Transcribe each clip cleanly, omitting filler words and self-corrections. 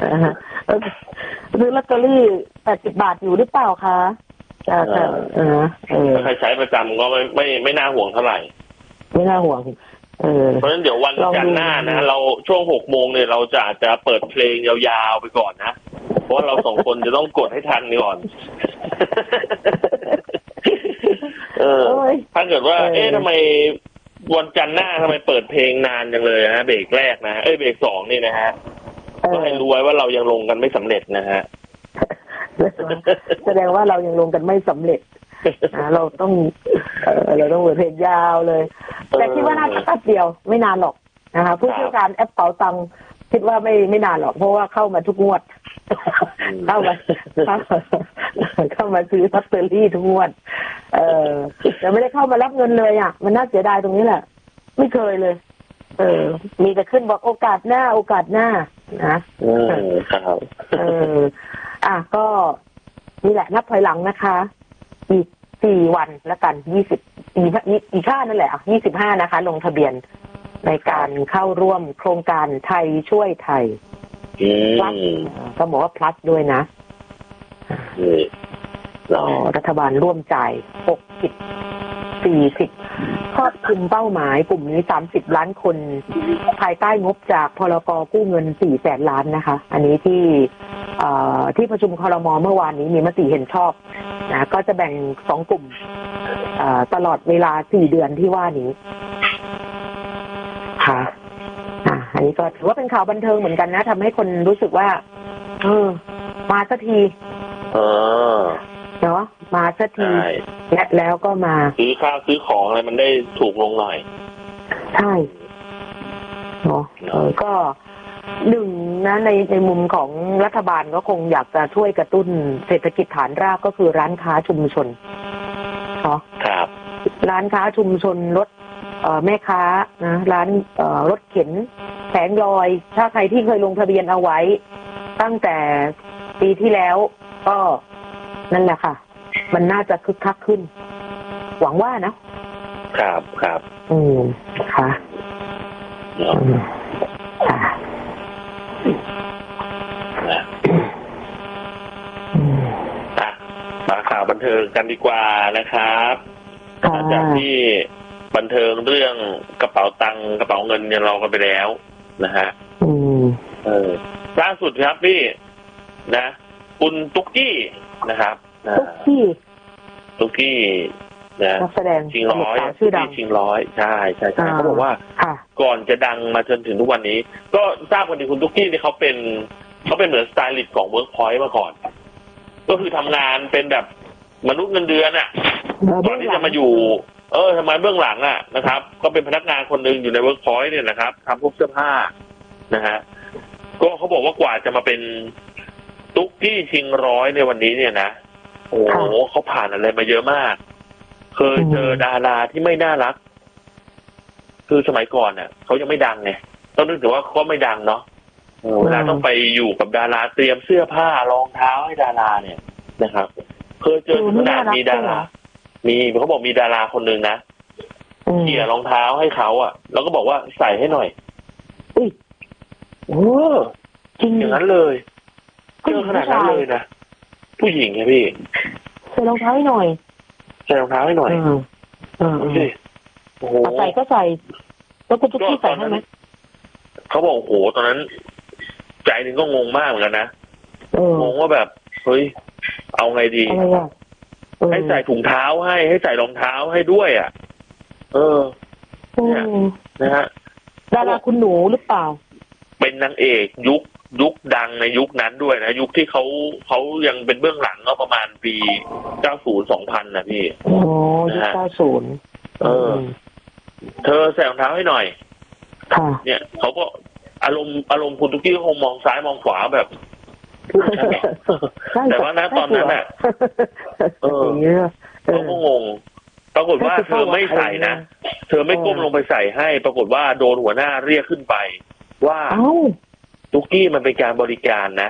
ซื้อลอตเตอรี่80 บาทอยู่หรือเปล่าคะถ้าใครใช้ประจำก็ไม่น่าห่วงเท่าไหร่ไม่น่าห่วงเพราะฉะนั้นเดี๋ยววันจันทร์หน้านะเราช่วง6 โมงเนี่ยเราจะเปิดเพลงยาวๆไปก่อนนะเพราะเรา2 คนจะต้องกดให้ทันก่อนถ้าเกิดว่าทำไมวันจันทร์หน้าทำไมเปิดเพลงนานจังเลยฮะเบรกแรกนะเบรก2นี่นะฮะก็ให้รู้ไว้ว่าเรายังลงกันไม่สำเร็จนะฮะแสดงว่าเรายังลงกันไม่สำเร็จเราต้องเปิดเพลงยาวเลยแต่คิดว่าน่าจะแป๊บเดียวไม่นานหรอกนะคะผู้เชี่ยวชาญแอปเป๋าตังค์คิดว่าไม่นานหรอกเพราะว่าเข้ามาทุกงวดเข้ามาซื้อลอตเตอรี่ทุกงวดแต่ไม่ได้เข้ามารับเงินเลยอ่ะมันน่าเสียดายตรงนี้แหละไม่เคยเลยมีแต่ขึ้นบอกโอกาสหน้านะครับก็นี่แหละนับถอยหลังนะคะอีก4 วันแล้วกัน20อีกค่านั่นแหละ25นะคะลงทะเบียนในการเข้าร่วมโครงการไทยช่วยไทยplus ก็บอกว่า plus ด้วยนะรัฐบาลร่วมจ่าย60-40ครอบคลุมเป้าหมายกลุ่มนี้30 ล้านคนภายใต้งบจากพรก.กู้เงิน400,000 ล้านนะคะอันนี้ที่ประชุมครม.เมื่อวานนี้มีมติเห็นชอบนะก็จะแบ่ง2 กลุ่มตลอดเวลา4 เดือนที่ว่านี้ค่ะอันนี้ก็ถือว่าเป็นข่าวบันเทิงเหมือนกันนะทำให้คนรู้สึกว่ามาสักทีเนาะมาสักทีแล้วก็มาซื้อข้าวซื้อของอะไรมันได้ถูกลงหน่อยใช่เนาะก็1นะในมุมของรัฐบาลก็คงอยากจะช่วยกระตุ้นเศรษฐกิจฐานรากก็คือร้านค้าชุมชนเนาะครับร้านค้าชุมชนรถแม่ค้านะร้านรถเข็นแผงลอยถ้าใครที่เคยลงทะเบียนเอาไว้ตั้งแต่ปีที่แล้วก็นั่นแหละค่ะมันน่าจะคึกคักขึ้นหวังว่านะครับค่ะค่ะมาข่าวบันเทิงกันดีกว่านะครับหลังจากที่บันเทิงเรื่องกระเป๋าตังค์กระเป๋าเงินเนี่ยเรากันไปแล้วนะฮะล่าสุดครับพี่นะคุณตุ๊กกี้นะครับตุ๊กกี้นะชิงร้อยชิงร้อยใช่เขาบอกว่าก่อนจะดังมาจนถึงทุกวันนี้ก็ทราบกันดีคุณตุ๊กกี้นี่เขาเป็นเหมือนสไตลิสต์ของ Workpoint มาก่อนก็คือทำงานเป็นแบบมนุษย์เงินเดือนอ่ะก่อนที่จะมาอยู่ทำไมเบื้องหลังอ่ะนะครับก็เป็นพนักงานคนหนึ่งอยู่ใน Workpoint เนี่ยนะครับทำพวกเสื้อผ้านะฮะก็เขาบอกว่ากว่าจะมาเป็นตุ๊กกี้ชิงร้อยในวันนี้เนี่ยนะโอ้โหเขาผ่านอะไรมาเยอะมากเคยเจอดาราที่ไม่น่ารักคือสมัยก่อนเนี่ยเขายังไม่ดังไงต้องนึกถึงว่าเขาไม่ดังเนาะเวลาต้องไปอยู่กับดาราเตรียมเสื้อผ้ารองเท้าให้ดาราเนี่ยนะครับเคยเจอขนาดมีดาราเขาบอกมีดาราคนหนึ่งนะเขี่ยรองเท้าให้เขาอ่ะแล้วก็บอกว่าใส่ให้หน่อยจริงอย่างนั้นเลยเจอขนาดนั้นเลยนะผู้หญิงไงพี่ใส่รองเท้าให้หน่อยโอ้โหใส่ก็ใส่แล้วคุณตุ๊กกี้ใส่ให้ไหมเขาบอกโอ้โหตอนนั้นใจนึงก็งงมากเหมือนกันนะงงว่าแบบเฮ้ยเอาไงดีให้ใส่ถุงเท้าให้ใส่รองเท้าให้ด้วยอ่ะเนี่ยนะฮะดาราคุณหนูหรือเปล่าเป็นนางเอกยุคดังในยุคนั้นด้วยนะยุคที่เขายังเป็นเบื้องหลังก็ประมาณปี90-2000นะพี่ยุค90 เธอใส่รองเท้าให้หน่อยเนี่ยเขาก็อารมณ์คุณตุ๊กกี้คงมองซ้ายมองขวาแบบแต่ว่านะตอนนั้นน่ะเขาก็งงปรากฏว่าเธอไม่ใส่นะเธอไม่ก้มลงไปใส่ให้ปรากฏว่าโดนหัวหน้าเรียกขึ้นไปว่าตุ๊กกี้มันเป็นการบริการนะ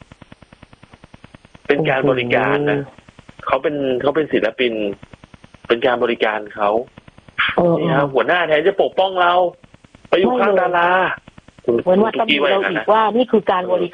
เป็นการบริการนะเขาเป็นศิลปินเป็นการบริการเขานี่ครับหัวหน้าแทนจะปกป้องเราไปอยู่ข้างดาราเหมือนว่าตำรวจเราอีกว่านี่คือการบริ